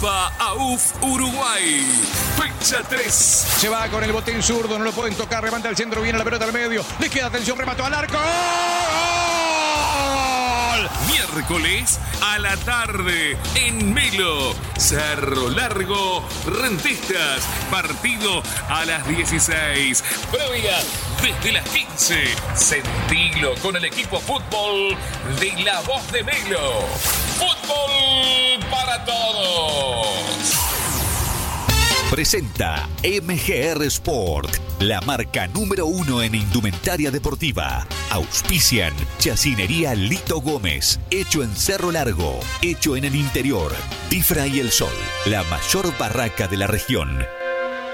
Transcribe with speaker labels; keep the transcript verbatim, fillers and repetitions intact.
Speaker 1: FIFA A U F Uruguay. Fecha tres.
Speaker 2: Se va con el botín zurdo, no lo pueden tocar, levanta el centro, viene la pelota al medio, le queda atención, remató al arco. ¡Gol!
Speaker 1: Miércoles a la tarde en Melo, Cerro Largo, Rentistas, partido a las dieciséis. Previa desde las quince. Sentilo con el equipo fútbol de La Voz de Melo. Fútbol para todos.
Speaker 3: Presenta M G R Sport, la marca número uno en indumentaria deportiva. Auspician Chacinería Lito Gómez, hecho en Cerro Largo, hecho en el interior. Tifra y el Sol, la mayor barraca de la región.